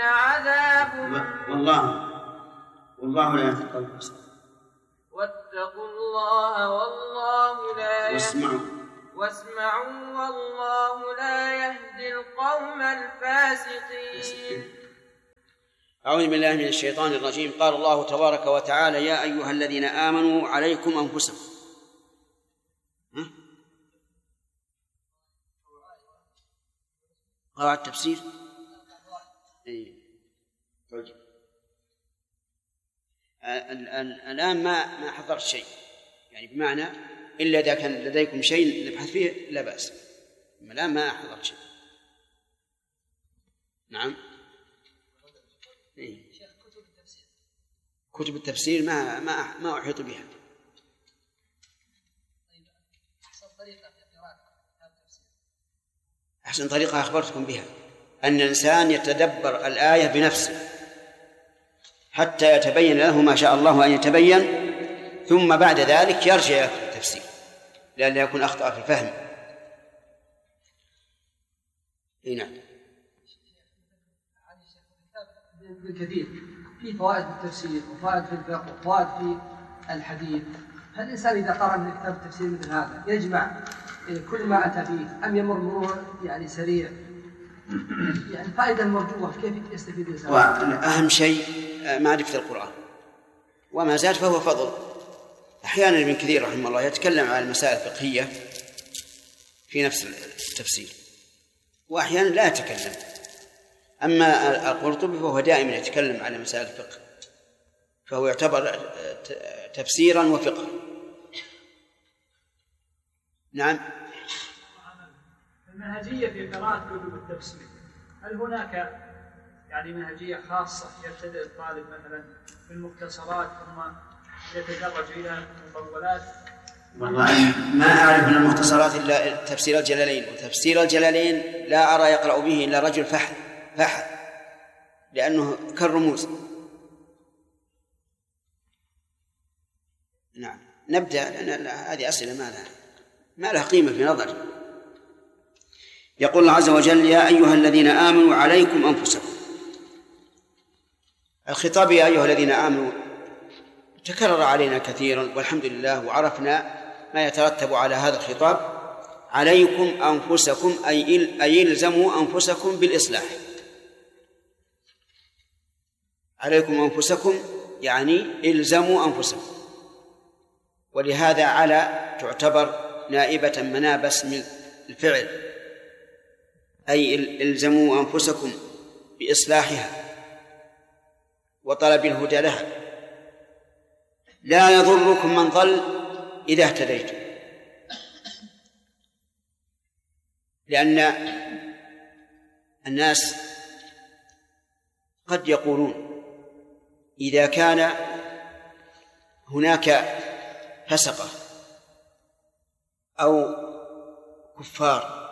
عذاب والله لا يهدي القوم الفاسقين. واتقوا الله والله لا واسمعوا والله لا يهدي القوم الفاسقين. أعوذ بالله من الشيطان الرجيم. قال الله تبارك وتعالى: يا أيها الذين آمنوا عليكم أنفسكم. قواعد التفسير. الآن ما حضرت شيء، يعني بمعنى إلا إذا كان لديكم شيء نبحث فيه لا بأس. الآن ما حضرت شيء. نعم. كتب التفسير ما أحيط بها. أحسن طريقة أخبرتكم بها أن الإنسان يتدبر الآية بنفسه حتى يتبين له ما شاء الله أن يتبين، ثم بعد ذلك يرجع إلى التفسير لأن يكون أخطأ في الفهم. نعم. بالكثير في فوائد في التفسير وفوائد في الفقه وفوائد في الحديث. هل الإنسان إذا قرأ من كتاب التفسير مثل هذا يجمع كل ما أتى به أم يمر مرور يعني سريع؟ يعني الفائدة المرجوة كيف يستفيد الإنسان؟ أهم شيء معرفة القرآن، وما زاد فهو فضل. أحيانا ابن كثير رحمه الله يتكلم عن المسائل الفقهية في نفس التفسير، وأحيانا لا يتكلم. أما القرطبي فهو دائما يتكلم عن مسائل الفقه، فهو يعتبر تفسيرا وفقها. نعم. المنهجية في قراءة كتب التفسير، هل هناك يعني منهجية خاصة يبتدئ الطالب مثلا بالمختصرات ثم يتدرج إلى المطولات؟ والله ما أعرف من المختصرات إلا تفسير الجلالين، وتفسير الجلالين لا أرى يقرأ به إلا رجل فحل لأنه كالرموز. نعم. نبدأ لأن هذه أسئلة ما لها قيمة في نظري. يقول الله عز وجل: يا أيها الذين آمنوا عليكم أنفسكم. الخطاب يا أيها الذين آمنوا تكرر علينا كثيرا والحمد لله، وعرفنا ما يترتب على هذا الخطاب. عليكم أنفسكم أي إلزموا أنفسكم بالإصلاح. عليكم أنفسكم يعني إلزموا أنفسكم، ولهذا على تعتبر نائبة منابس من الفعل، أي إلزموا أنفسكم بإصلاحها وطلب الهدى لها. لا يضركم من ضل إذا اهتديتم، لأن الناس قد يقولون إذا كان هناك فسقة أو كفار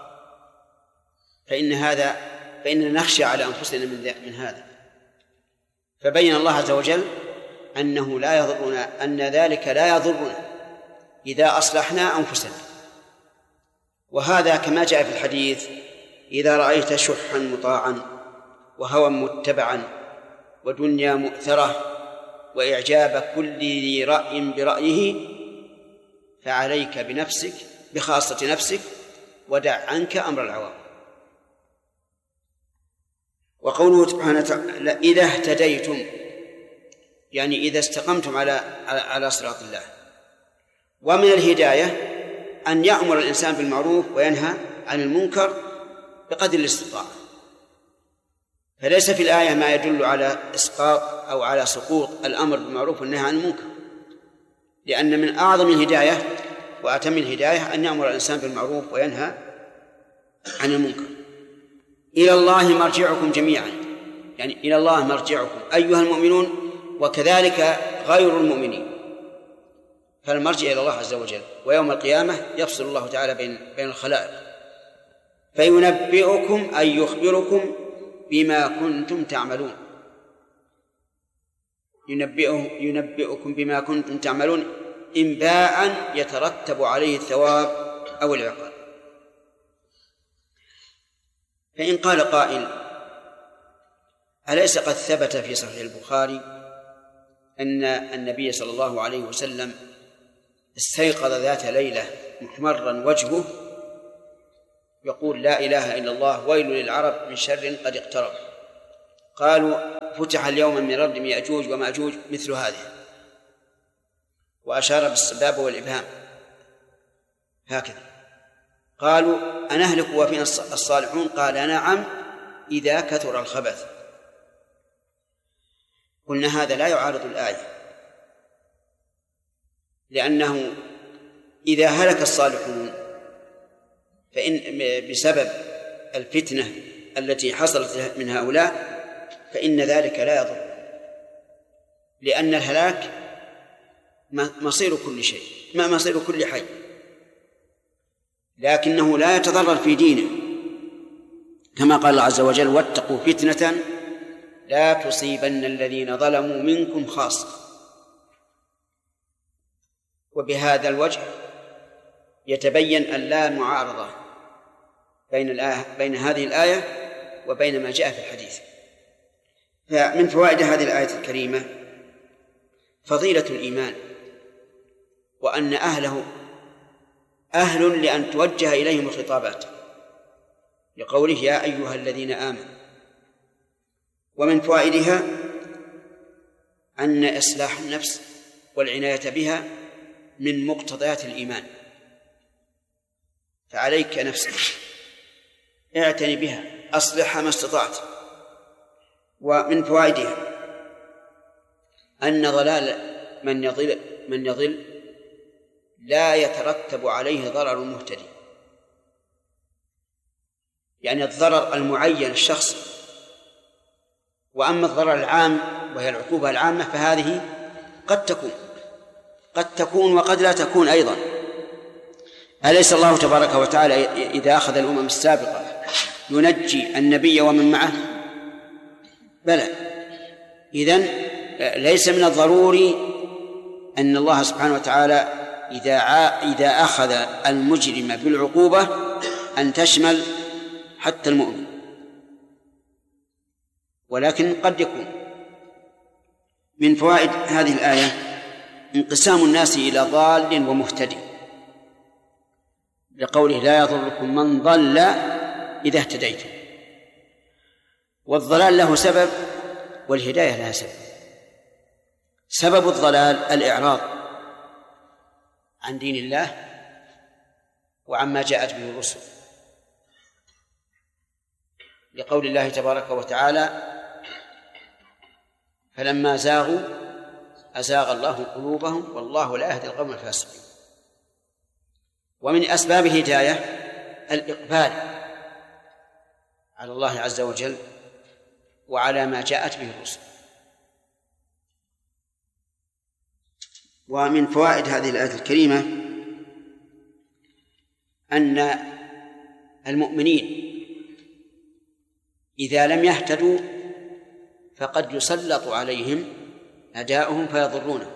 فإننا نخشى على أنفسنا من هذا. فبين الله عز وجل أنه لا يضرنا، أن ذلك لا يضرنا إذا أصلحنا أنفسنا. وهذا كما جاء في الحديث: إذا رأيت شحا مطاعا وهوى متبعا ودنيا مؤثرة وإعجاب كل ذي رأي برأيه فعليك بنفسك بخاصة نفسك ودع عنك أمر العوام. وقوله سبحانه وتعالى: إذا اهتديتم، يعني إذا استقمتم على صراط الله. ومن الهداية أن يأمر الإنسان بالمعروف وينهى عن المنكر بقدر الاستطاعة. فليس في الآية ما يدل على إسقاط أو على سقوط الأمر بالمعروف والنهي عن المنكر، لأن من أعظم الهداية وأتم الهداية أن يأمر الإنسان بالمعروف وينهى عن المنكر. إلى الله مرجعكم جميعا، يعني إلى الله مرجعكم أيها المؤمنون وكذلك غير المؤمنين، فالمرجع إلى الله عز وجل. ويوم القيامة يفصل الله تعالى بين الخلائق فينبئكم أي يخبركم بما كنتم تعملون. ينبئكم بما كنتم تعملون إنباء يترتب عليه الثواب أو العقاب. فإن قال قائل: أليس قد ثبت في صحيح البخاري أن النبي صلى الله عليه وسلم استيقظ ذات ليلة محمرا وجهه يقول لا إله إلا الله ويل للعرب من شر قد اقترب. قالوا فتح اليوم من ردم يأجوج ومأجوج مثل هذه، وأشار بالسبابة والإبهام هكذا. قالوا أنهلك وفينا الصالحون؟ قال نعم إذا كثر الخبث. قلنا هذا لا يعارض الآية، لأنه إذا هلك الصالحون فإن بسبب الفتنة التي حصلت من هؤلاء فإن ذلك لا يضر، لأن الهلاك مصير كل شيء، ما مصير كل حي، لكنه لا يتضرر في دينه، كما قال الله عز وجل واتقوا فتنة لا تصيبن الذين ظلموا منكم خاصة. وبهذا الوجه يتبين أن لا معارضة بين هذه الآية وبين ما جاء في الحديث. فمن فوائد هذه الآية الكريمة فضيلة الإيمان، وأن أهله أهل لأن توجه إليهم الخطابات، لقوله يا أيها الذين آمنوا. ومن فوائدها أن إصلاح النفس والعناية بها من مقتضيات الإيمان، فعليك نفسك اعتني بها، أصلحها ما استطعت. ومن فوائدها أن ضلال من يضل لا يترتب عليه ضرر المهتدي، يعني الضرر المعين الشخص. وأما الضرر العام وهي العقوبة العامة فهذه قد تكون وقد لا تكون أيضا. أليس الله تبارك وتعالى إذا أخذ الأمم السابقة ينجي النبي ومن معه؟ بلى. إذن ليس من الضروري أن الله سبحانه وتعالى إذا أخذ المجرم بالعقوبة أن تشمل حتى المؤمن، ولكن قد يكون. من فوائد هذه الآية انقسام الناس إلى ضال ومهتدي، لقوله لا يضركم من ضل إذا اهتديتم. والضلال له سبب والهداية لها سبب. سبب الضلال الإعراض عن دين الله وعما جاءت به الرسل، لقول الله تبارك وتعالى فلما زاغوا أزاغ الله قلوبهم والله لا يهدي القوم الفاسقين. ومن أسباب الهداية الإقبال على الله عز وجل وعلى ما جاءت به الرسل. ومن فوائد هذه الآية الكريمة أن المؤمنين إذا لم يهتدوا فقد يسلط عليهم أعداؤهم فيضرونه،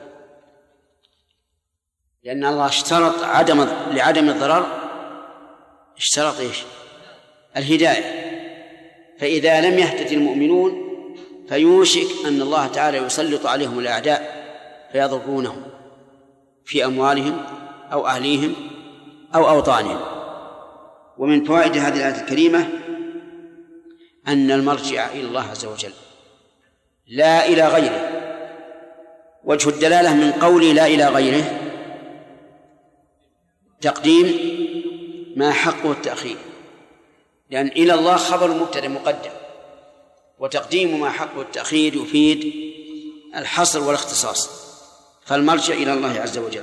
لأن الله اشترط لعدم الضرر اشترط الهداية. فإذا لم يهتد المؤمنون فيوشك أن الله تعالى يسلط عليهم الأعداء فيضرونهم في أموالهم أو أهليهم أو أوطانهم. ومن فوائد هذه الآية الكريمة أن المرجع إلى الله عز وجل لا إلى غيره. وجه الدلالة من قولي لا إلى غيره تقديم ما حقه التأخير، لأن إلى الله خبر مبتدأ مقدم، وتقديم ما حقه التأخير يفيد الحصر والاختصاص، فالمرجع إلى الله عز وجل.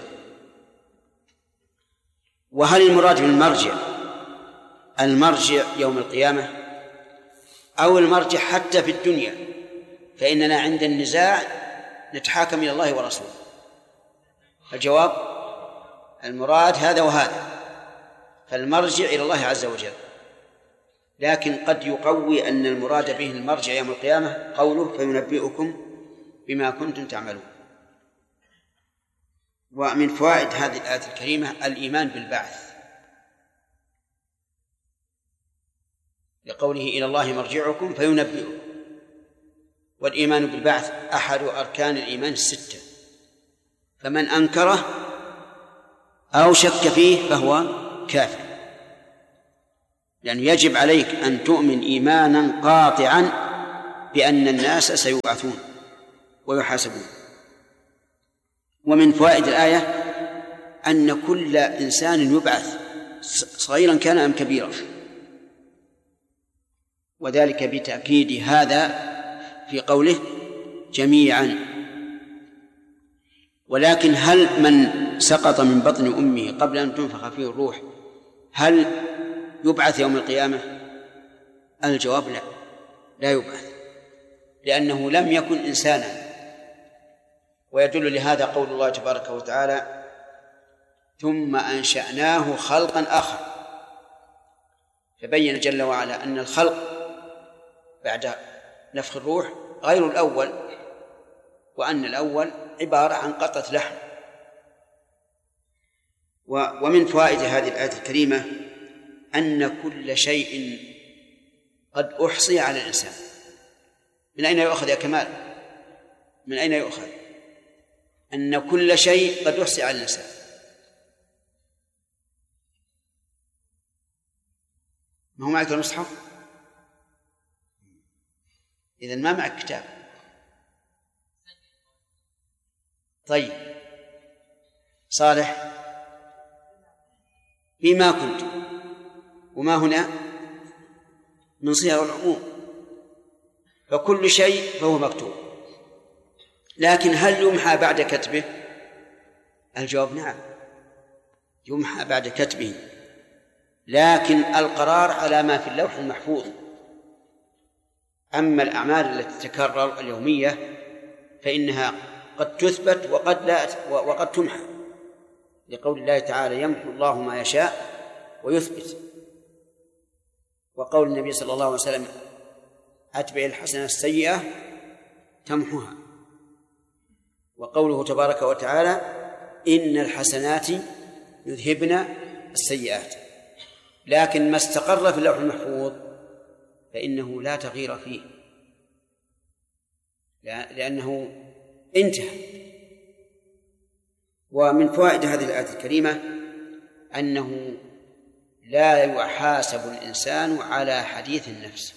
وهل المراد بالمرجع المرجع يوم القيامة أو المرجع حتى في الدنيا؟ فإننا عند النزاع نتحاكم إلى الله ورسوله. الجواب المراد هذا وهذا، فالمرجع إلى الله عز وجل، لكن قد يقوي أن المراد به المرجع يوم القيامة قوله فينبئكم بما كنتم تعملون. ومن فوائد هذه الآية الكريمة الإيمان بالبعث، لقوله إلى الله مرجعكم فينبئكم، والإيمان بالبعث أحد أركان الإيمان 6، فمن أنكره أو شك فيه فهو كافر. يعني يجب عليك أن تؤمن إيمانا قاطعا بأن الناس سيبعثون ويحاسبون. ومن فوائد الآية أن كل إنسان يبعث صغيرا كان أم كبيرا، وذلك بتأكيد هذا في قوله جميعا. ولكن هل من سقط من بطن أمه قبل أن تنفخ فيه الروح هل يبعث يوم القيامة؟ الجواب لا، لا يبعث، لأنه لم يكن إنسانا. ويدل لهذا قول الله تبارك وتعالى ثم أنشأناه خلقا آخر، فبين جل وعلا أن الخلق بعد نفخ الروح غير الأول، وأن الأول عبارة عن قطعة لحم. ومن فوائد هذه الآية الكريمة أن كل شيء قد أحصي على الإنسان. من أين يؤخذ يا كمال؟ من أين يؤخذ أن كل شيء قد أحصي على الإنسان؟ ما هو معك المصحف؟ إذن ما معك كتاب. طيب صالح، بما كنت، وما هنا من صيغ العموم، فكل شيء فهو مكتوب. لكن هل يمحى بعد كتبه؟ الجواب نعم، يمحى بعد كتبه، لكن القرار على ما في اللوح المحفوظ. أما الأعمال التي تتكرر اليومية فإنها قد تثبت وقد تمحى، لقول الله تعالى يمحو الله ما يشاء ويثبت، وقول النبي صلى الله عليه وسلم أتبع الحسنة السيئة تمحوها، وقوله تبارك وتعالى إن الحسنات يذهبن السيئات. لكن ما استقر في اللوح المحفوظ فإنه لا تغيير فيه، لأنه انتهى. ومن فوائد هذه الآية الكريمة أنه لا يحاسب الإنسان على حديث النفس،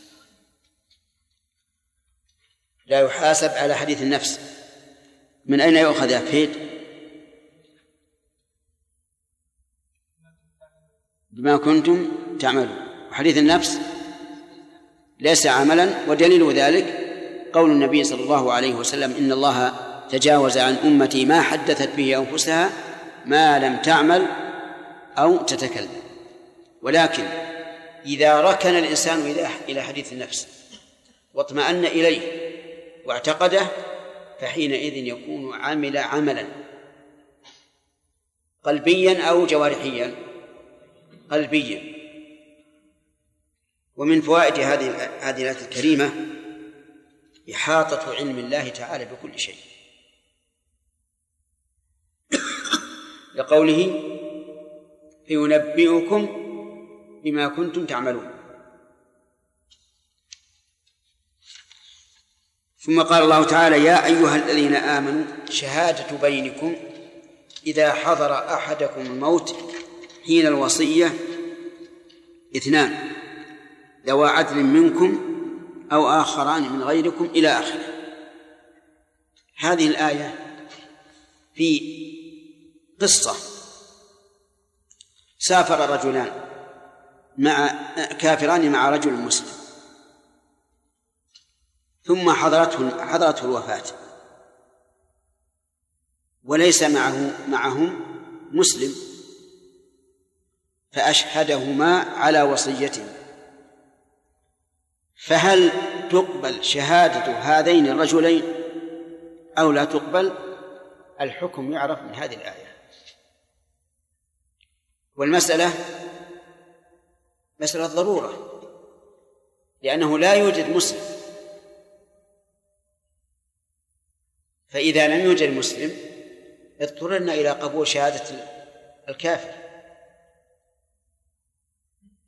لا يحاسب على حديث النفس. من أين يؤخذ يا فهد؟ بما كنتم تعملون. وحديث النفس ليس عملا، ودليل ذلك قول النبي صلى الله عليه وسلم إن الله تجاوز عن أمتي ما حدثت به أنفسها ما لم تعمل أو تتكلم. ولكن إذا ركن الإنسان إلى حديث النفس واطمأن إليه واعتقده فحينئذ يكون عمل عملا قلبيا أو جوارحيا، قلبيا. ومن فوائد هذه الآية الكريمة إحاطة علم الله تعالى بكل شيء، لقوله فينبئكم بما كنتم تعملون. ثم قال الله تعالى يا أيها الذين آمنوا شهادة بينكم إذا حضر أحدكم الموت حين الوصية 2 ذوى عدل منكم أو آخران من غيركم إلى آخره. هذه الآية في قصة سافر رجلان كافران مع رجل مسلم، ثم حضرته الوفاة وليس معهم مسلم، فأشهدهما على وصيته. فهل تقبل شهادة هذين الرجلين أو لا تقبل؟ الحكم يعرف من هذه الآية. والمسألة مسألة ضرورة، لأنه لا يوجد مسلم، فإذا لم يوجد مسلم اضطررنا إلى قبول شهادة الكافر.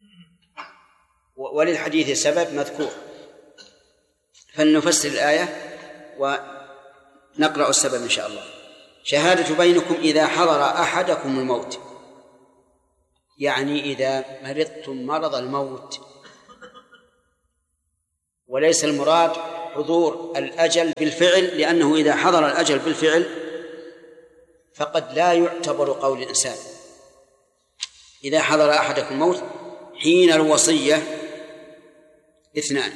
وللحديث سبب مذكور، فلنفسر الآية ونقرأ السبب إن شاء الله. شهادة بينكم إذا حضر أحدكم الموت، يعني إذا مرضتم مرض الموت، وليس المراد حضور الأجل بالفعل، لأنه إذا حضر الأجل بالفعل فقد لا يعتبر قول الإنسان. إذا حضر أحدكم الموت حين الوصية اثنان.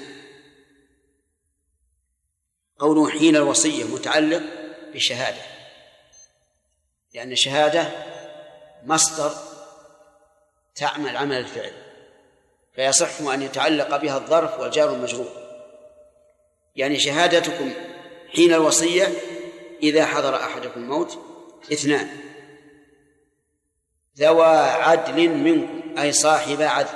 قوله حين الوصية متعلق بشهادة، لأن الشهادة مصدر تعمل عمل الفعل، فيصح أن يتعلق بها الظرف والجار والمجرور. يعني شهادتكم حين الوصية إذا حضر أحدكم الموت اثنان ذوى عدل منكم، أي صاحب عدل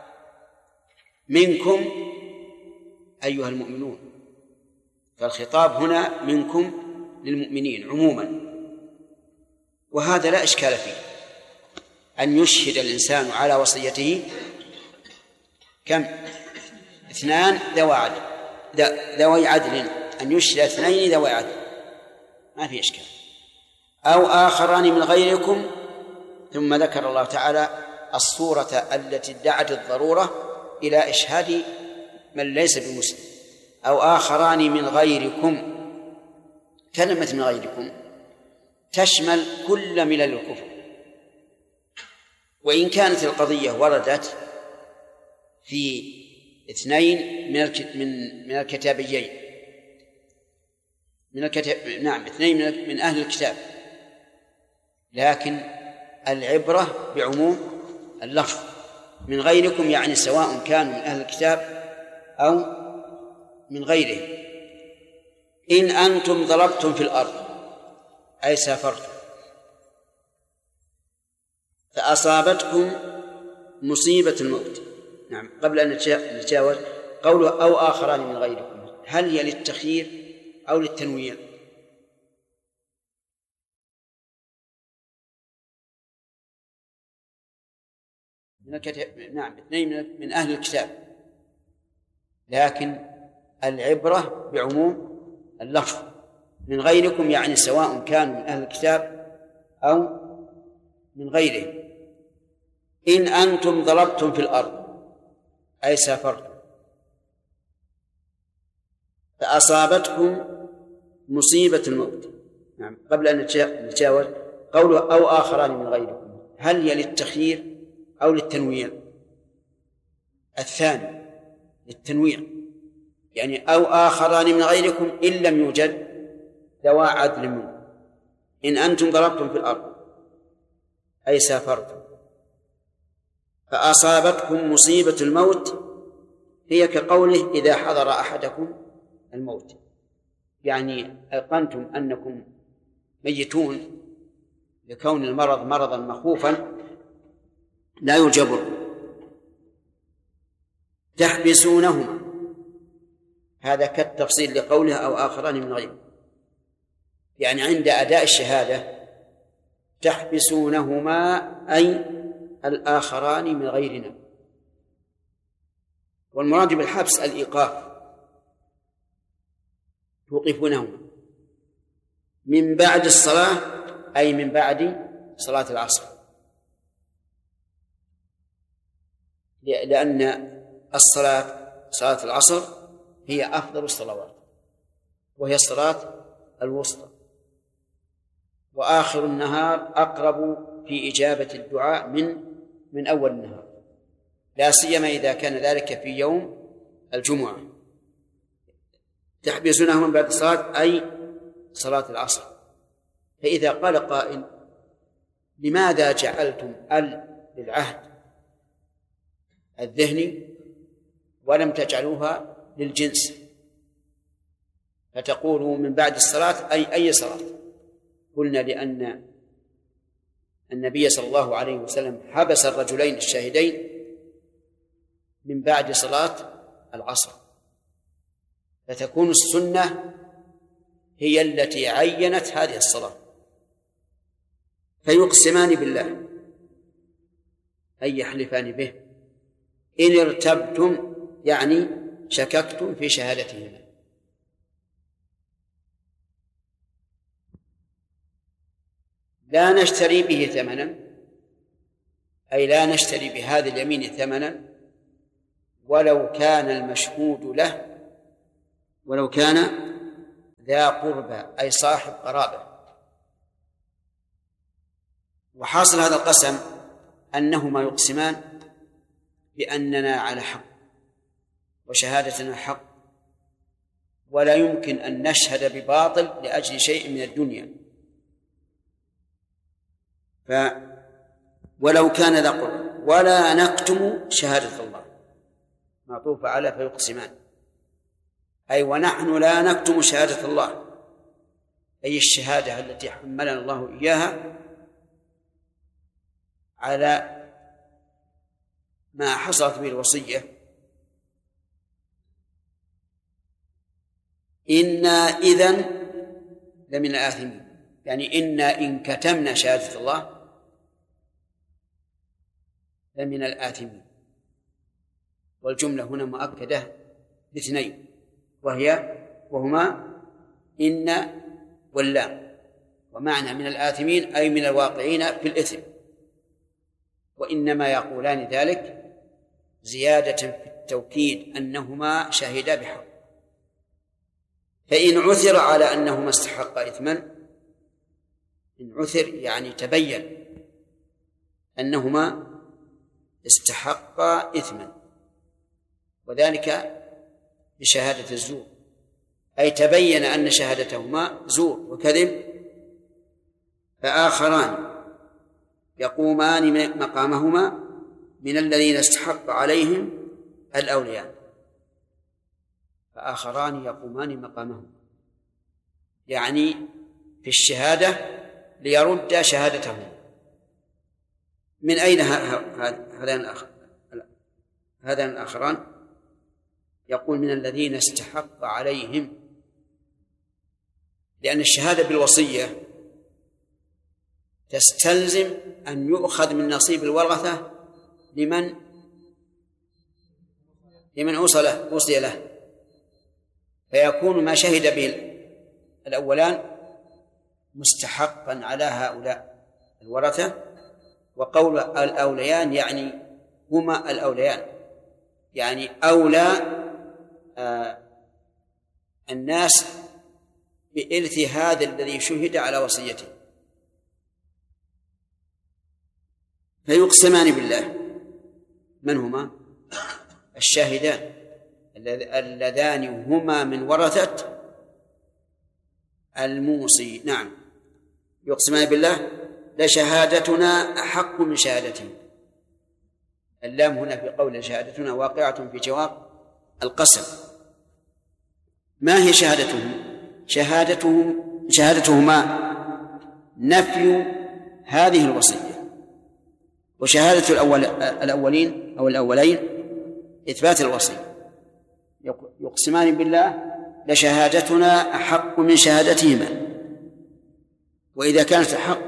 منكم أيها المؤمنون، فالخطاب هنا منكم للمؤمنين عموما. وهذا لا إشكال فيه، أن يشهد الإنسان على وصيته كم؟ اثنان ذوي عدل، أن يشهد اثنين ذوي عدل ما في إشكال، أو آخران من غيركم. ثم ذكر الله تعالى الصورة التي ادعت الضرورة إلى إشهاد من ليس بمسلم، أو آخران من غيركم. كلمة من غيركم تشمل كل ملل الكفر، وإن كانت القضية وردت في اثنين من الكتابيين، اثنين من أهل الكتاب، لكن العبرة بعموم اللفظ. من غيركم يعني سواء كانوا من أهل الكتاب أو من غيره. إن أنتم ضربتم في الأرض أي سافرتم فأصابتكم مصيبة الموت. نعم، قبل أن نتجاوز قوله أو آخران من غيركم، هل هي للتخيير أو للتنويع؟ نعم، اثنين من أهل الكتاب، لكن العبرة بعموم اللفظ. من غيركم يعني سواء كانوا من أهل الكتاب أو من غيره. إن أنتم ضربتم في الأرض أي سافرتم فأصابتكم مصيبة الموت. نعم، قبل أن نتجاوز قوله أو آخران من غيركم، هل هي للتخيير أو للتنويع؟ الثاني للتنويع، يعني أو آخران من غيركم إن لم يوجد ذوى عدل منكم. إن أنتم ضربتم في الأرض أي سافرتم فأصابتكم مصيبة الموت، هي كقوله إذا حضر أحدكم الموت، يعني أيقنتم أنكم ميتون لكون المرض مرضا مخوفا لا يجبر. تحبسونهما، هذا كالتفصيل لقوله أو آخران من غيره، يعني عند أداء الشهادة تحبسونهما أي الآخران من غيرنا. والمراد بالحبس الإيقاف، توقفونهما من بعد الصلاة أي من بعد صلاة العصر، لأن صلاة العصر هي أفضل الصلوات، وهي الصلاة الوسطى، وآخر النهار أقرب في إجابة الدعاء من أول النهار، لا سيما إذا كان ذلك في يوم الجمعة. تحبسونهم من بعد الصلاة أي صلاة العصر. فإذا قال قائل لماذا جعلتم للعهد الذهني ولم تجعلوها للجنس، فتقولوا من بعد الصلاة أي صلاة؟ قلنا لأن النبي صلى الله عليه وسلم حبس الرجلين الشاهدين من بعد صلاة العصر، فتكون السنة هي التي عينت هذه الصلاة. فيقسمان بالله أي يحلفان به إن ارتبتم، يعني شككتم في شهادتهما. لا نشتري به ثمنا، أي لا نشتري بهذا اليمين ثمنا ولو كان المشهود له، ولو كان ذا قربى أي صاحب قرابة. وحاصل هذا القسم أنهما يقسمان بأننا على حق وشهادتنا حق، ولا يمكن أن نشهد بباطل لأجل شيء من الدنيا. ولو كان ذا قربى ولا نكتم شهادة الله، معطوف على فيقسمان، أي ونحن لا نكتم شهادة الله، أي الشهادة التي حملنا الله إياها على ما حصلت به الوصية. إنا إذن لمن الآثمين، يعني إنا إن كتمنا شهادة الله لمن الآثمين. والجملة هنا مؤكدة باثنين، وهما إن واللام، ومعنى من الآثمين أي من الواقعين في الإثم، وإنما يقولان ذلك زيادة في التوكيد أنهما شهدا بحق. فإن عثر على أنهما استحقا إثما، إن عثر يعني تبين أنهما استحقا إثما، وذلك بشهادة الزور، أي تبين أن شهادتهما زور وكذب، فآخران يقومان مقامهما من الذين استحق عليهم الأولياء، فآخران يقومان مقامهم يعني في الشهادة ليرد شهادتهم. من أين هذان الآخران؟ يقول من الذين استحق عليهم، لأن الشهادة بالوصية تستلزم أن يؤخذ من نصيب الورثة لمن أوصي له، فيكون ما شهد به الأولان مستحقا على هؤلاء الورثة. وقول الأوليان يعني هما الأوليان، يعني أولى الناس بإرث هذا الذي شهد على وصيته. فيقسمان بالله. من هما؟ الشاهدان اللذان هما من ورثة الموصي. نعم، يقسمان بالله لشهادتنا أحق من شهادتهم. اللام هنا في قول شهادتنا واقعة في جواب القسم. ما هي شهادتهما نفي هذه الوصية، وشهادة الأولين أو الأولين إثبات الوصية. يقسمان بالله لشهادتنا أحق من شهادتهما، وإذا كانت أحق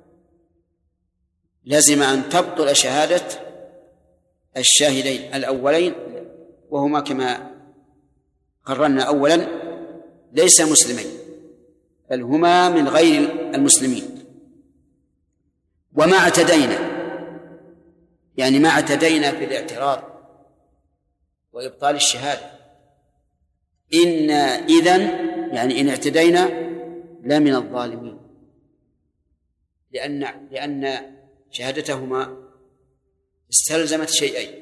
لازم أن تبطل شهادة الشاهدين الأولين، وهما كما قررنا أولا ليس مسلمين، بل هما من غير المسلمين. وما اعتدينا يعني ما اعتدينا في الاعتراض وإبطال الشهادة. إنا إذن يعني إن اعتدينا لا من الظالمين، لأن شهادتهما استلزمت شيئين.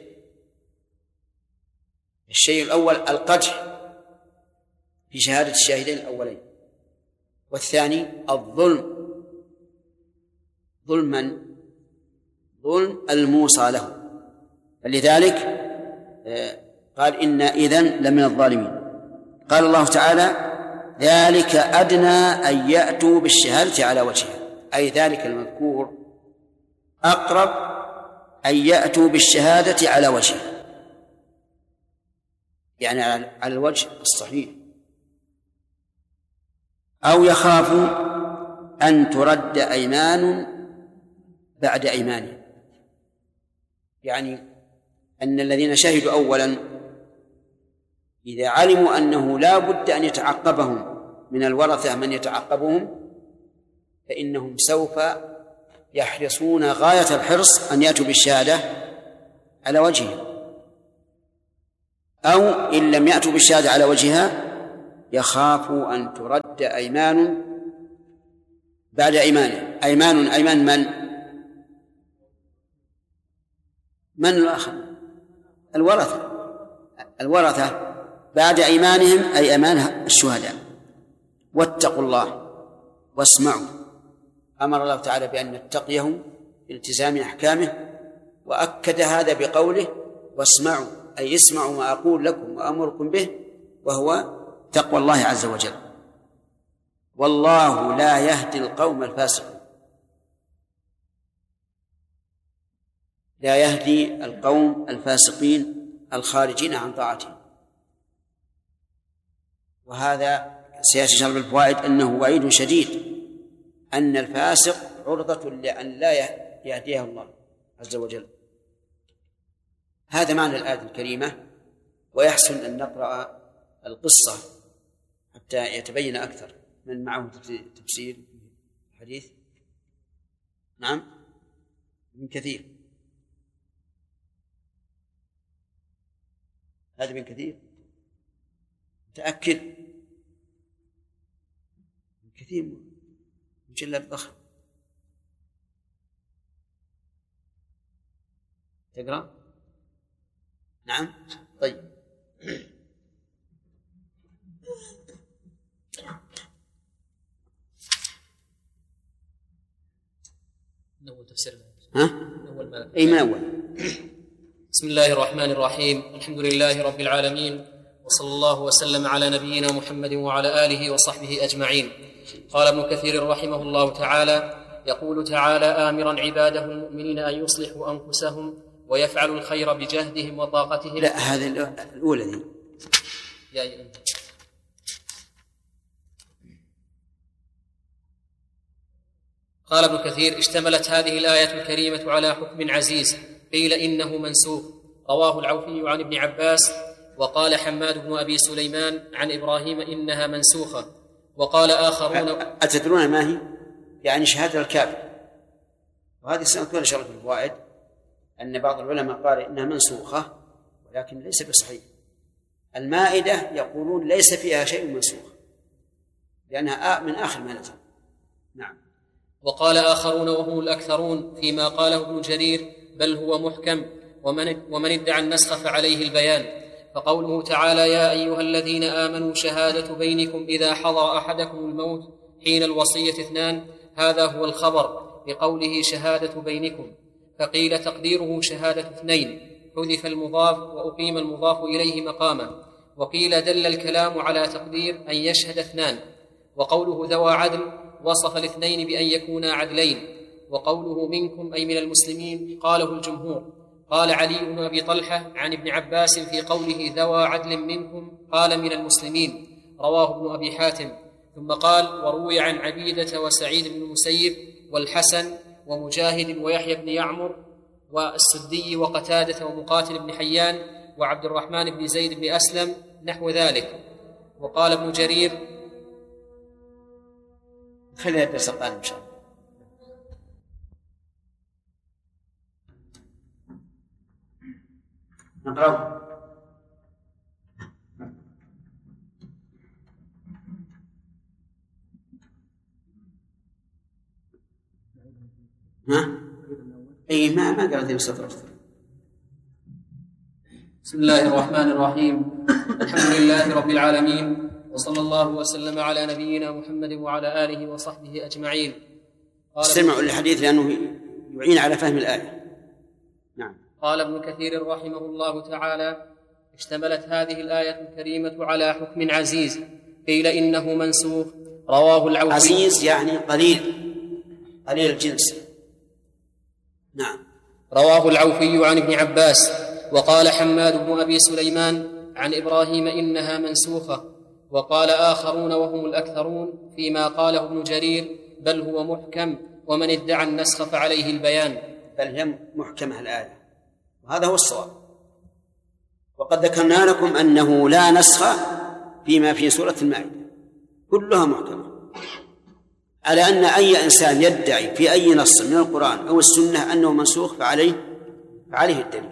الشيء الأول القدح في شهادة الشاهدين الأولين، والثاني الظلم. ظلم الموصى له، فلذلك قال إنا إذن لمن الظالمين. قال الله تعالى ذلك أدنى أن يأتوا بالشهادة على وجهها، أي ذلك المذكور أقرب أن يأتوا بالشهادة على وجهها، يعني على الوجه الصحيح، أو يخافوا أن ترد أيمان بعد أيمانهم، يعني أن الذين شهدوا أولا إذا علموا أنه لا بد أن يتعقبهم من الورثة من يتعقبهم، فإنهم سوف يحرصون غاية الحرص أن يأتوا بالشهادة على وجهها، أو إن لم يأتوا بالشهادة على وجهها يخافوا أن ترد أيمان بعد أيمانه. أيمان من الآخر؟ الورثة بعد أيمانهم، أي أيمان الشهداء. واتقوا الله واسمعوا، أمر الله تعالى بأن نتقيهم بالتزام أحكامه، وأكد هذا بقوله واسمعوا، أي اسمعوا ما أقول لكم وأمركم به، وهو تقوى الله عز وجل. والله لا يهدي القوم الفاسقين. لا يهدي القوم الفاسقين الخارجين عن طاعته. وهذا سيشعر بالفوائد أنه وعيد شديد أن الفاسق عرضة لأن لا يهديه الله عز وجل. هذا معنى الآية الكريمة. ويحسن أن نقرأ القصة حتى يتبين أكثر. من معه تفسير الحديث؟ نعم، ابن كثير. هذا ابن كثير، متأكد؟ ابن كثير مجلد ضخم. تقرأ؟ نعم، طيب. أول تفسير. أي من أول. بسم الله الرحمن الرحيم. الحمد لله رب العالمين، وصلى الله وسلم على نبينا محمد وعلى آله وصحبه أجمعين. قال ابن كثير رحمه الله تعالى: يقول تعالى آمرا عباده المؤمنين أن يصلحوا أنفسهم ويفعلوا الخير بجهدهم وطاقتهم. لا، هذه الأولى دي. قال ابن كثير: اشتملت هذه الآية الكريمة على حكم عزيز قيل إنه منسوخ، رواه العوفي عن ابن عباس، وقال حماد بن أبي سليمان عن إبراهيم إنها منسوخة، وقال آخرون. أتدرون ما هي؟ يعني شهادة الكافر. وهذه سنذكر إن شاء الله في الفوائد أن بعض العلماء قال إنها منسوخة ولكن ليس بصحيح. المائدة يقولون ليس فيها شيء منسوخ لأنها من آخر ما نزل. نعم. وقال آخرون وهم الأكثرون فيما قاله ابن جرير: بل هو محكم، ومن ادعى النسخ فعليه البيان. فقوله تعالى: يا أيها الذين آمنوا شهادة بينكم إذا حضر أحدكم الموت حين الوصية اثنان، هذا هو الخبر بقوله شهادة بينكم. فقيل تقديره شهادة اثنين، حذف المضاف وأقيم المضاف إليه مقامه. وقيل دل الكلام على تقدير أن يشهد اثنان. وقوله ذوى عدل وصف الاثنين بأن يكونا عدلين. وقوله منكم أي من المسلمين قاله الجمهور. قال علي بن أبي طلحة عن ابن عباس في قوله ذوى عدل منكم قال من المسلمين، رواه ابن أبي حاتم. ثم قال: وروي عن عبيدة وسعيد بن المسيب والحسن ومجاهد ويحيى بن يعمر والسدي وقتادة ومقاتل بن حيان وعبد الرحمن بن زيد بن أسلم نحو ذلك. وقال ابن جرير. خلينا الدرس القادم إن شاء الله. نقرأ. أي ما قرأت السطر. بسم الله الرحمن الرحيم. الحمد لله رب العالمين، وصلى الله وسلم على نبينا محمد وعلى آله وصحبه أجمعين. استمعوا للحديث لأنه يعين على فهم الآية. نعم. قال ابن كثير رحمه الله تعالى: اشتملت هذه الآية الكريمة على حكم عزيز قيل إنه منسوخ، رواه العوفي. عزيز يعني قليل الجنس. نعم. رواه العوفي عن ابن عباس. وقال حماد بن أبي سليمان عن إبراهيم إنها منسوخة. وقال آخرون وهم الأكثرون فيما قاله ابن جرير: بل هو محكم، ومن ادعى النسخ فعليه البيان. بل هي محكمة الآية، وهذا هو الصواب. وقد ذكرنا لكم أنه لا نسخ فيما في سورة المائدة، كلها محكمة. على أن أي إنسان يدعي في أي نص من القرآن أو السنة أنه منسوخ فعليه الدليل.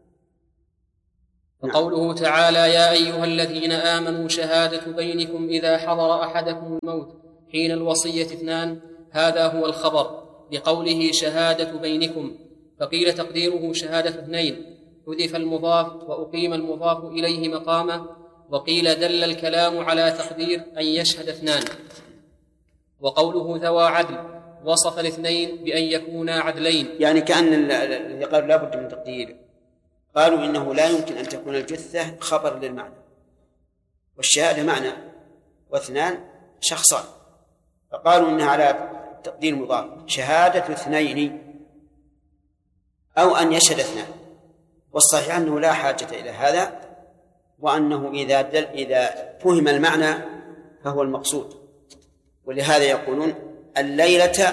وقوله تعالى يا أيها الذين آمنوا شهادة بينكم إذا حضر أحدكم الموت حين الوصية 2، هذا هو الخبر لقوله شهادة بينكم، فقيل تقديره شهادة 2، حذف المضاف وأقيم المضاف إليه مقامه، وقيل دل الكلام على تقدير أن يشهد 2. وقوله ذوى عدل وصف الاثنين بأن يكونا عدلين، يعني كأن الذي قالوا لا بد من تقدير قالوا إنه لا يمكن أن تكون الجثة خبر للمعنى، والشهادة معنى، واثنان شخصان، فقالوا إنها على تقدير مضاف شهادة 2 أو أن يشهد 2. والصحيح أنه لا حاجة إلى هذا، وأنه إذا فهم المعنى فهو المقصود. ولهذا يقولون الليلة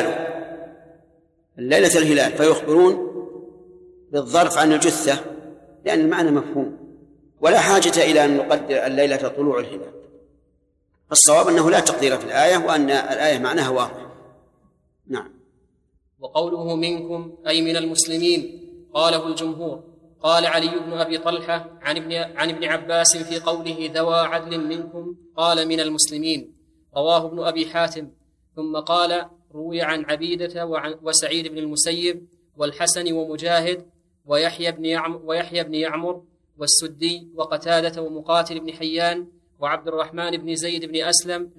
الهلال، فيخبرون بالظرف عن الجثة لأن المعنى مفهوم، ولا حاجة إلى أن نقدر الليلة طلوع الهلال. فالصواب أنه لا تقدير في الآية، وأن الآية معناها واضح. نعم. وقوله منكم أي من المسلمين قاله الجمهور. قال علي بن أبي طلحة عن ابن عباس في قوله ذوى عدل منكم قال من المسلمين، رواه ابن أبي حاتم. ثم قال روي عن عبيدة وسعيد بن المسيب والحسن ومجاهد ويحيى بن يعمر والسدي وقتادة ومقاتل بن حيان وعبد الرحمن بن زيد بن أسلم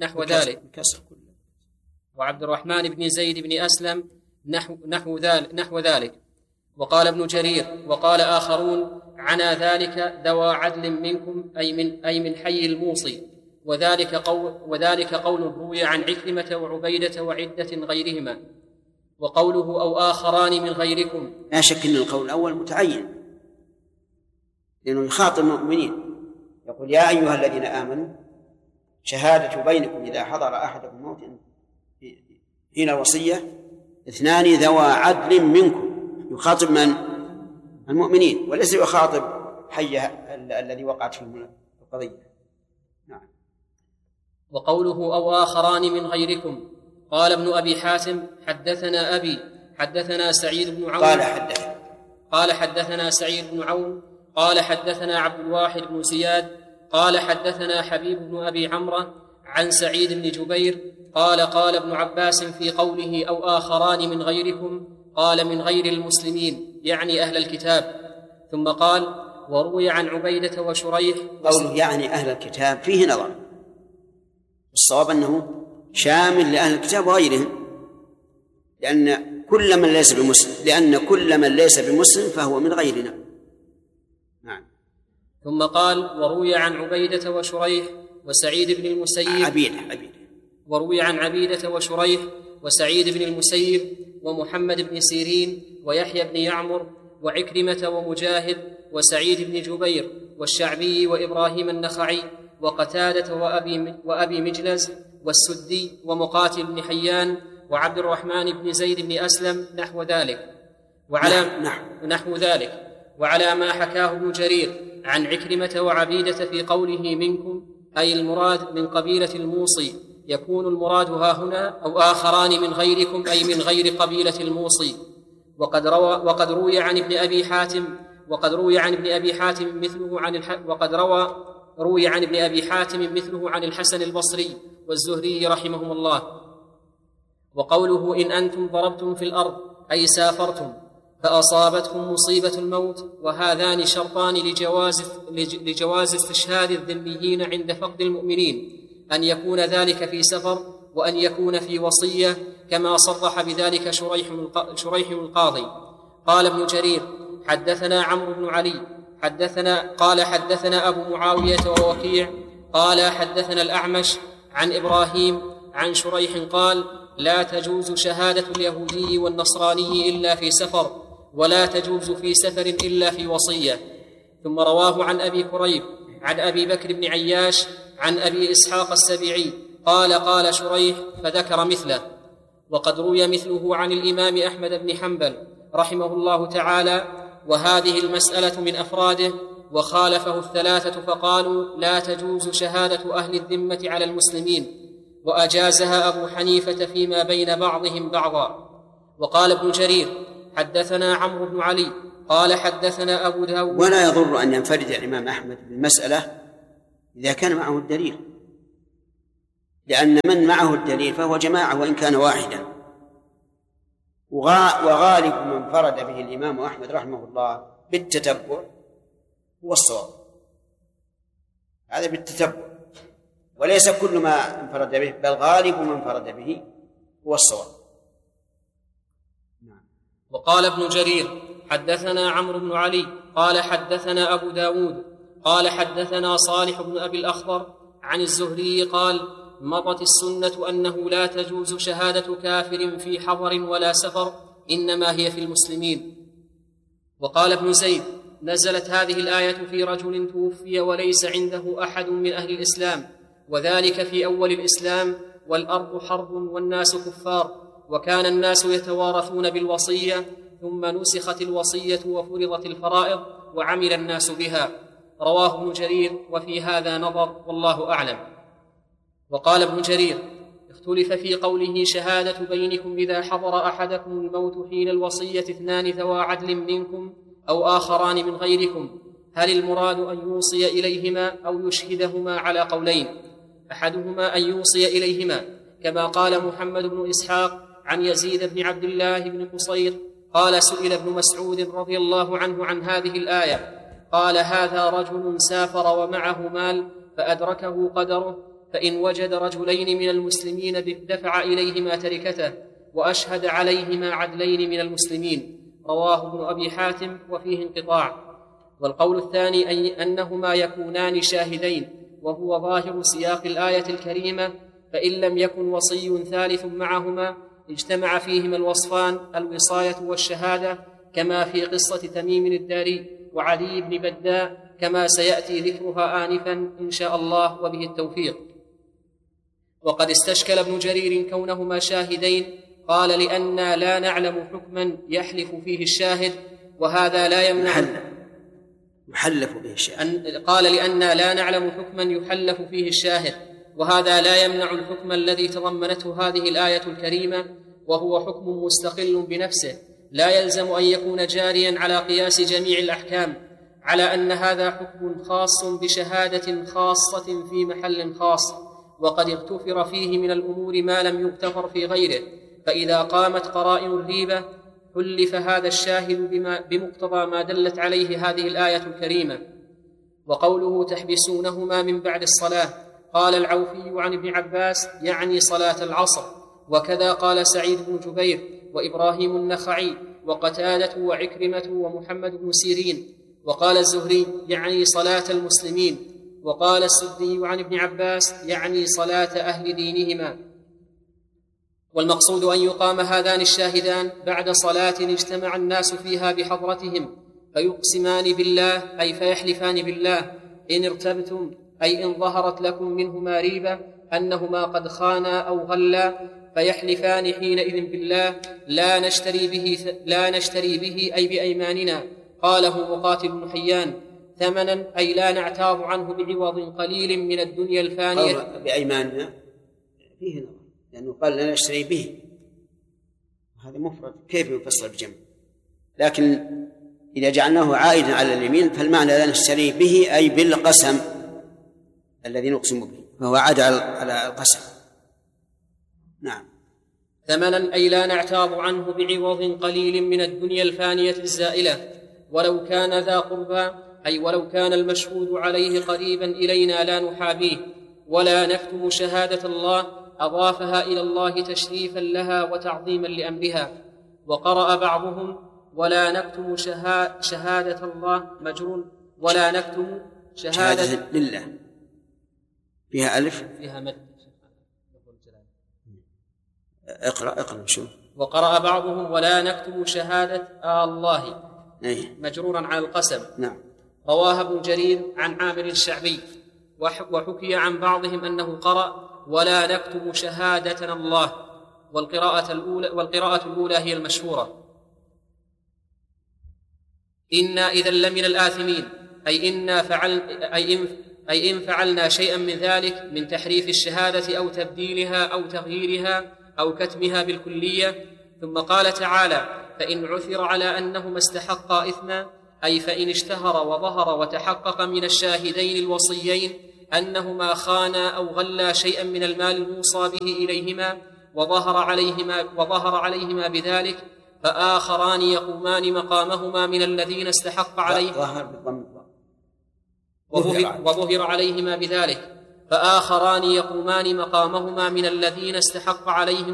نحو ذلك. وقال ابن جرير وقال آخرون عنا ذلك ذوى عدل منكم أي من حي الموصي، وذلك قول روي عن عكرمة وعبيدة وعدة غيرهما. وقوله أو آخران من غيركم، لا شك أن القول الأول متعين، لأنه يخاطب المؤمنين، يقول يا أيها الذين آمنوا شهادة بينكم إذا حضر أحدكم الموت حين الوصية 2 ذوى عدل منكم، يخاطب من؟ المؤمنين، وليس يخاطب حي الذي وقعت فيه القضية. نعم. وقوله أو آخران من غيركم، قال ابن أبي حاتم حدثنا أبي حدثنا سعيد بن عون قال حدثنا سعيد بن عون قال حدثنا عبد الواحد بن زياد قال حدثنا حبيب بن أبي عمرو عن سعيد بن جبير قال ابن عباس في قوله أو آخران من غيركم قال من غير المسلمين، يعني أهل الكتاب. ثم قال وروي عن عبيدة وشريح. قوله يعني أهل الكتاب فيه نظر، الصواب أنه شامل لأهل الكتاب وغيرهم، لأن كل من ليس بمسلم فهو من غيرنا. نعم. ثم قال وروي عن عبيدة وشريح وسعيد بن المسيب وروي عن عبيدة وشريح وسعيد بن المسيب ومحمد بن سيرين ويحيى بن يعمر وعكرمة ومجاهد وسعيد بن جبير والشعبي وإبراهيم النخعي وقتادة وأبي مجلز والسدي ومقاتل بن حيان وعبد الرحمن بن زيد بن أسلم نحو ذلك. وعلى ما حكاه ابن جرير عن عكرمة وعبيدة في قوله منكم أي المراد من قبيلة الموصي، يكون المراد ها هنا أو آخران من غيركم أي من غير قبيلة الموصي. وقد روي عن ابن أبي حاتم مثله عن الحسن البصري والزهري رحمهم الله. وقوله إن أنتم ضربتم في الأرض أي سافرتم فأصابتكم مصيبة الموت، وهذان شرطان لجواز استشهاد الذميين عند فقد المؤمنين، أن يكون ذلك في سفر وأن يكون في وصية، كما صرح بذلك شريح القاضي. قال ابن جرير حدثنا عمرو بن علي حدثنا أبو معاوية ووكيع قال حدثنا الأعمش عن إبراهيم عن شريح قال لا تجوز شهادة اليهودي والنصراني إلا في سفر، ولا تجوز في سفر إلا في وصية. ثم رواه عن أبي كريب عن أبي بكر بن عياش عن أبي إسحاق السبيعي قال شريح فذكر مثله. وقد روي مثله عن الإمام أحمد بن حنبل رحمه الله تعالى، وهذه المسألة من أفراده، وخالفه 3 فقالوا لا تجوز شهادة أهل الذمة على المسلمين، وأجازها أبو حنيفة فيما بين بعضهم بعضا. وقال ابن جرير حدثنا عمرو بن علي قال حدثنا أبو داود. ولا يضر أن ينفرد الإمام أحمد بالمسألة إذا كان معه الدليل، لأن من معه الدليل فهو جماعة وإن كان واحدا. وغالب من فرد به الإمام أحمد رحمه الله بالتتبع هو الصواب، هذا بالتتبع، وليس كل ما انفرد به، بل غالب من فرد به هو الصواب. وقال ابن جرير حدثنا عمرو بن علي قال حدثنا أبو داود قال حدثنا صالح بن أبي الأخضر عن الزهري قال مضت السنة أنه لا تجوز شهادة كافر في حضر ولا سفر، إنما هي في المسلمين. وقال ابن زيد نزلت هذه الآية في رجل توفي وليس عنده أحد من أهل الإسلام، وذلك في أول الإسلام، والأرض حرب والناس كفار، وكان الناس يتوارثون بالوصية، ثم نسخت الوصية وفرضت الفرائض وعمل الناس بها. رواه ابن جرير وفي هذا نظر والله أعلم. وقال ابن جرير اختلف في قوله شهادة بينكم إذا حضر أحدكم الموت حين الوصية 2 ذوى عدل منكم أو آخران من غيركم، هل المراد أن يوصي إليهما أو يشهدهما؟ على قولين، أحدهما أن يوصي إليهما كما قال محمد بن إسحاق عن يزيد بن عبد الله بن قصير قال سئل ابن مسعود رضي الله عنه عن هذه الآية قال هذا رجل سافر ومعه مال فأدركه قدره، فإن وجد رجلين من المسلمين دفع إليهما تركته وأشهد عليهما عدلين من المسلمين. رواه ابن أبي حاتم وفيه انقطاع. والقول الثاني أنهما يكونان شاهدين، وهو ظاهر سياق الآية الكريمة، فإن لم يكن وصي ثالث معهما اجتمع فيهما الوصفان الوصاية والشهادة، كما في قصة تميم الداري وعلي بن بداء كما سيأتي ذكرها آنفا إن شاء الله وبه التوفيق. وقد استشكل ابن جرير كونهما شاهدين، قال لأننا لا نعلم حكما يحلف فيه الشاهد وهذا لا يمنع يحلف به الشاهد. قال لأننا لا نعلم حكما يحلف فيه الشاهد وهذا لا يمنع الحكم الذي تضمنته هذه الآية الكريمة، وهو حكم مستقل بنفسه لا يلزم أن يكون جاريا على قياس جميع الأحكام، على أن هذا حكم خاص بشهادة خاصة في محل خاص، وقد اغتفر فيه من الأمور ما لم يغتفر في غيره، فإذا قامت قرائن الريبة حلف هذا الشاهد بمقتضى ما دلت عليه هذه الآية الكريمة. وقوله تحبسونهما من بعد الصلاة، قال العوفي عن ابن عباس يعني صلاة العصر، وكذا قال سعيد بن جبير وإبراهيم النخعي وقتادة وعكرمة ومحمد بن سيرين. وقال الزهري يعني صلاة المسلمين. وقال السدي عن ابن عباس يعني صلاة أهل دينهما. والمقصود أن يقام هذان الشاهدان بعد صلاة اجتمع الناس فيها بحضرتهم، فيقسمان بالله أي فيحلفان بالله إن ارتبتم أي إن ظهرت لكم منهما ريبة أنهما قد خانا أو غلا، فيحلفان حينئذ بالله لا نشتري به أي بأيماننا. قاله مقاتل بن حيان ثمنا أي لا نعتاض عنه بعوض قليل من الدنيا الفانية. بأيماننا فيه نظر، لأنه قال لا نشتري به، هذا مفرد كيف يفصل بجمع؟ لكن إذا جعلناه عائدا على اليمين فالمعنى لا نشتري به أي بالقسم الذي نقسم به، فهو عاد على القسم. نعم. ثمنا أي لا نعتاض عنه بعوض قليل من الدنيا الفانية الزائلة، ولو كان ذا قربى أي ولو كان المشهود عليه قريبا إلينا لا نحابيه، ولا نكتم شهادة الله أضافها إلى الله تشريفا لها وتعظيما لأمرها. وقرأ بعضهم ولا نكتم شهادة الله مجرور، ولا نكتم شهادة لله فيها ألف فيها مد. اقرأ شو. وقرأ بعضهم ولا نكتم شهادة الله مجرورا على القسم. نعم. رواه ابن جرير عن عامر الشعبي، وحكي عن بعضهم أنه قرأ ولا نكتم شهادتنا الله، والقراءة الأولى هي المشهورة. إنا إذا لمن الآثمين أي إن فعلنا شيئا من ذلك من تحريف الشهادة أو تبديلها أو تغييرها أو كتمها بالكلية. ثم قال تعالى: فإن عثر على أنهما استحقا إثما، أي فإن اشتهر وظهر وتحقق من الشاهدين الوصيين أنهما خانا أو غلا شيئا من المال الموصى به إليهما وظهر عليهما بذلك، فآخران يقومان مقامهما من الذين استحق عليهم وظهر عليهما بذلك، فآخران يقومان مقامهما من الذين استحق عليهم